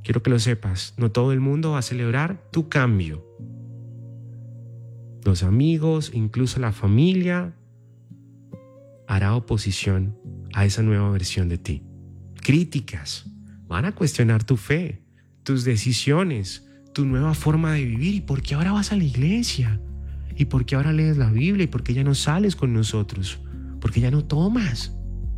Quiero que lo sepas, no todo el mundo va a celebrar tu cambio. Los amigos, incluso la familia, hará oposición a esa nueva versión de ti. Críticas, van a cuestionar tu fe, tus decisiones, tu nueva forma de vivir. ¿Y por qué ahora vas a la iglesia? ¿Y por qué ahora lees la Biblia? ¿Y por qué ya no sales con nosotros? ¿Por qué ya no tomas?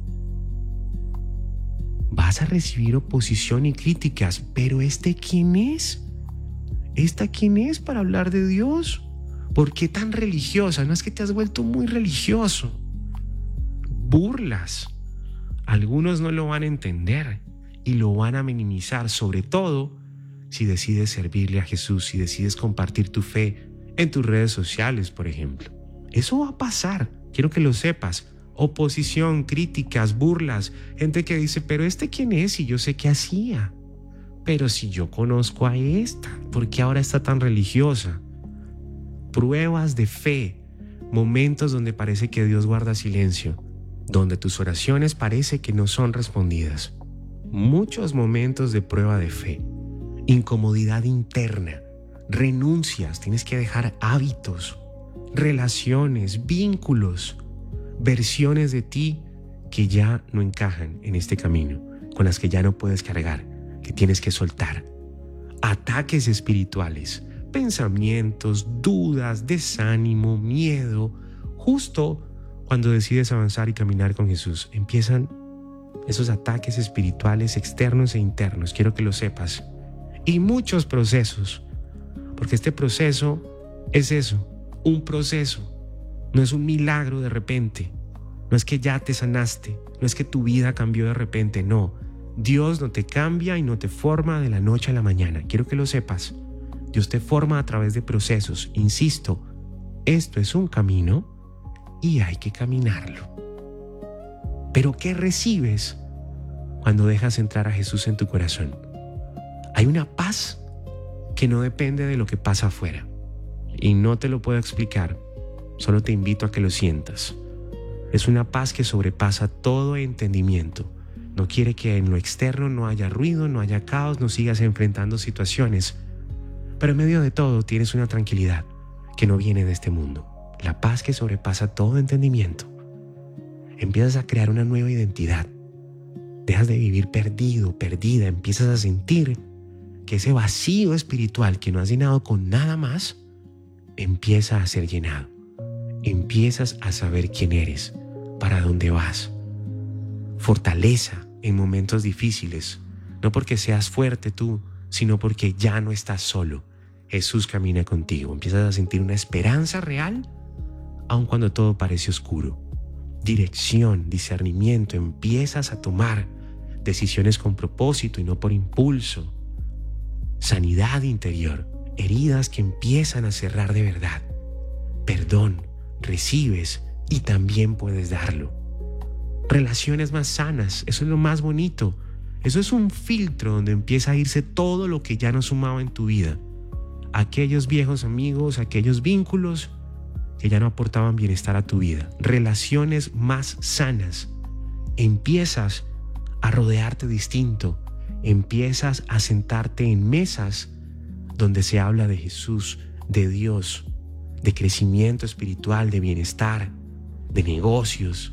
Vas a recibir oposición y críticas, pero ¿quién es? ¿Esta quién es para hablar de Dios? ¿Por qué tan religiosa? No es que te has vuelto muy religioso. Burlas. Algunos no lo van a entender y lo van a minimizar, sobre todo si decides servirle a Jesús, si decides compartir tu fe en tus redes sociales, por ejemplo. Eso va a pasar, quiero que lo sepas. Oposición, críticas, burlas, gente que dice, pero ¿quién es? Y yo sé qué hacía. Pero si yo conozco a esta, ¿por qué ahora está tan religiosa? Pruebas de fe, momentos donde parece que Dios guarda silencio, donde tus oraciones parece que no son respondidas. Muchos momentos de prueba de fe, incomodidad interna, renuncias, tienes que dejar hábitos, relaciones, vínculos, versiones de ti que ya no encajan en este camino, con las que ya no puedes cargar, que tienes que soltar. Ataques espirituales, pensamientos, dudas, desánimo, miedo. Justo cuando decides avanzar y caminar con Jesús, empiezan esos ataques espirituales externos e internos. Quiero que lo sepas. Y muchos procesos, porque este proceso es eso, un proceso. No es un milagro de repente, no es que ya te sanaste, no es que tu vida cambió de repente, no. Dios no te cambia y no te forma de la noche a la mañana. Quiero que lo sepas. Dios te forma a través de procesos. Insisto, esto es un camino y hay que caminarlo. Pero ¿qué recibes cuando dejas entrar a Jesús en tu corazón? Hay una paz que no depende de lo que pasa afuera. Y no te lo puedo explicar. Solo te invito a que lo sientas. Es una paz que sobrepasa todo entendimiento. No quiere que en lo externo no haya ruido, no haya caos, no sigas enfrentando situaciones. Pero en medio de todo tienes una tranquilidad que no viene de este mundo. La paz que sobrepasa todo entendimiento. Empiezas a crear una nueva identidad. Dejas de vivir perdido, perdida. Empiezas a sentir que ese vacío espiritual que no has llenado con nada más, empieza a ser llenado. Empiezas a saber quién eres, para dónde vas. Fortaleza en momentos difíciles, no porque seas fuerte tú, sino porque ya no estás solo. Jesús camina contigo. Empiezas a sentir una esperanza real, aun cuando todo parece oscuro. Dirección, discernimiento, empiezas a tomar decisiones con propósito y no por impulso. Sanidad interior, heridas que empiezan a cerrar de verdad. Perdón, recibes y también puedes darlo. Relaciones más sanas, eso es lo más bonito. Eso es un filtro donde empieza a irse todo lo que ya no sumaba en tu vida. Aquellos viejos amigos, aquellos vínculos que ya no aportaban bienestar a tu vida. Relaciones más sanas. Empiezas a rodearte distinto. Empiezas a sentarte en mesas donde se habla de Jesús, de Dios, de crecimiento espiritual, de bienestar, de negocios.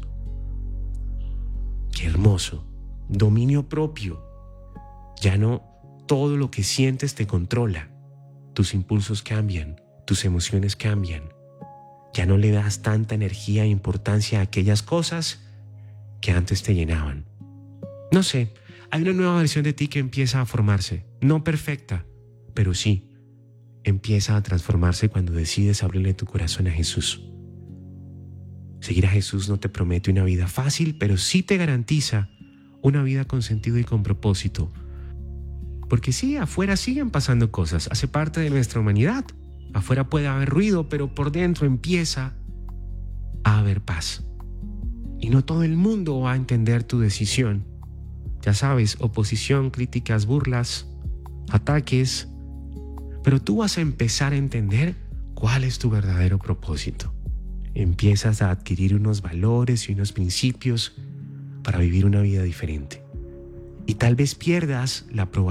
Qué hermoso. Dominio propio. Ya no todo lo que sientes te controla. Tus impulsos cambian, tus emociones cambian. Ya no le das tanta energía e importancia a aquellas cosas que antes te llenaban. No sé, hay una nueva versión de ti que empieza a formarse. No perfecta, pero sí, empieza a transformarse cuando decides abrirle tu corazón a Jesús. Seguir a Jesús no te promete una vida fácil, pero sí te garantiza una vida con sentido y con propósito. Porque sí, afuera siguen pasando cosas, hace parte de nuestra humanidad. Afuera puede haber ruido, pero por dentro empieza a haber paz. Y no todo el mundo va a entender tu decisión. Ya sabes, oposición, críticas, burlas, ataques. Pero tú vas a empezar a entender cuál es tu verdadero propósito. Empiezas a adquirir unos valores y unos principios para vivir una vida diferente. Y tal vez pierdas la probabilidad